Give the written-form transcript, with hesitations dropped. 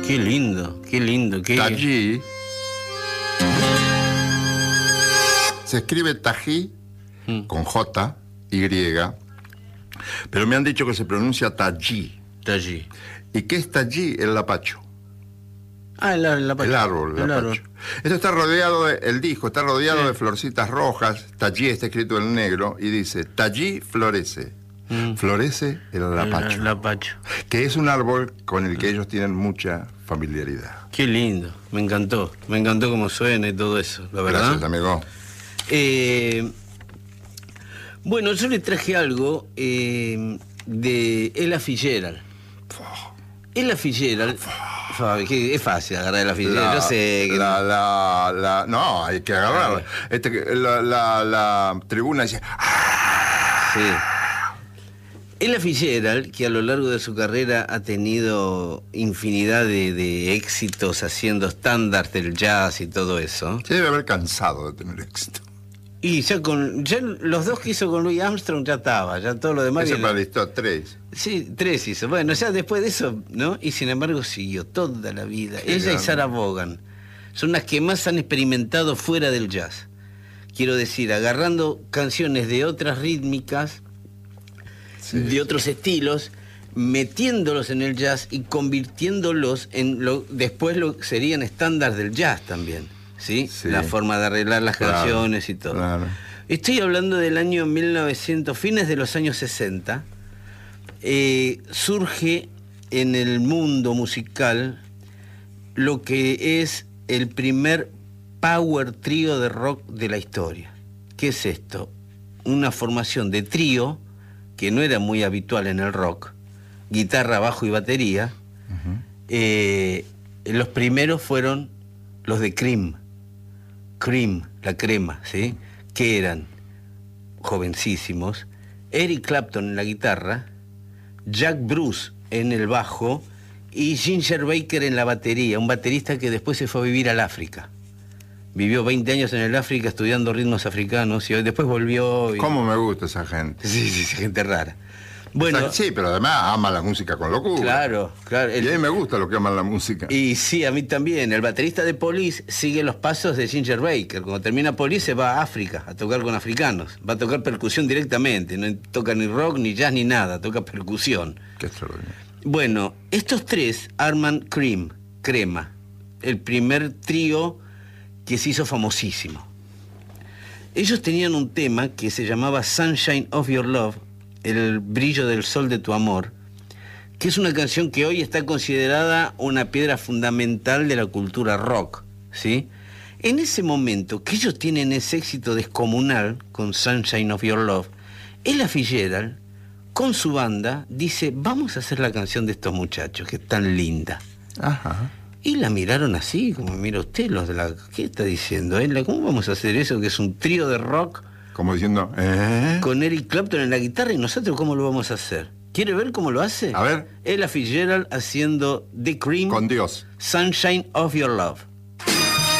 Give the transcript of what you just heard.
Qué lindo, qué lindo. Qué... Tají. Se escribe Tají con J, Y, pero me han dicho que se pronuncia Tají. Tají. ¿Y qué es Tají? El lapacho. Ah, el lapacho. El árbol, el lapacho. Esto está rodeado el disco está rodeado de florcitas rojas. Tají está escrito en negro y dice: Tají florece. Florece el lapacho. El lapacho. Que es un árbol con el que ellos tienen mucha familiaridad. Qué lindo, me encantó cómo suena y todo eso, la verdad. Gracias, amigo. Bueno, yo le traje algo de Ella Fitzgerald. Ella Fitzgerald, es fácil agarrar Ella Fitzgerald, yo sé que... No, hay que agarrarla. La tribuna dice... Sí. Ella Fitzgerald, que a lo largo de su carrera ha tenido infinidad de éxitos haciendo estándares del jazz y todo eso. Se debe haber cansado de tener éxito. Y ya los dos que hizo con Louis Armstrong ya estaba, ya todo lo demás... Ese para listó 3. Sí, 3 hizo. Bueno, ya después de eso, ¿no? Y sin embargo siguió toda la vida. Ella y Sarah Vaughan son las que más han experimentado fuera del jazz. Quiero decir, agarrando canciones de otras rítmicas, de otros estilos, metiéndolos en el jazz y convirtiéndolos en después lo serían estándares del jazz también. ¿Sí? La forma de arreglar las canciones y todo. Claro. Estoy hablando del año 1900, fines de los años 60. Surge en el mundo musical lo que es el primer power trío de rock de la historia. ¿Qué es esto? Una formación de trío que no era muy habitual en el rock, guitarra, bajo y batería. Los primeros fueron los de Cream, la crema, ¿sí? Que eran jovencísimos, Eric Clapton en la guitarra, Jack Bruce en el bajo y Ginger Baker en la batería, un baterista que después se fue a vivir al África. Vivió 20 años en el África estudiando ritmos africanos y después volvió... ¿Cómo me gusta esa gente? Sí, gente rara. Bueno, sí, pero además ama la música con locura. Claro. Y a mí me gusta lo que aman la música. Y sí, a mí también. El baterista de Police sigue los pasos de Ginger Baker. Cuando termina Police se va a África a tocar con africanos. Va a tocar percusión directamente. No toca ni rock, ni jazz, ni nada. Toca percusión. Qué extraordinario. Bueno, estos tres arman Crema. El primer trío que se hizo famosísimo. Ellos tenían un tema que se llamaba Sunshine of Your Love, el brillo del sol de tu amor, que es una canción que hoy está considerada una piedra fundamental de la cultura rock, ¿sí? En ese momento que ellos tienen ese éxito descomunal con Sunshine of Your Love, Ella Fitzgerald, con su banda, dice: vamos a hacer la canción de estos muchachos, que es tan linda. Ajá. Y la miraron así, como mira usted, los de la... ¿Qué está diciendo? ¿Cómo vamos a hacer eso, que es un trío de rock? Como diciendo, con Eric Clapton en la guitarra, y nosotros ¿cómo lo vamos a hacer? ¿Quiere ver cómo lo hace? A ver. Ella Fitzgerald haciendo The Cream con Dios. Sunshine of Your Love.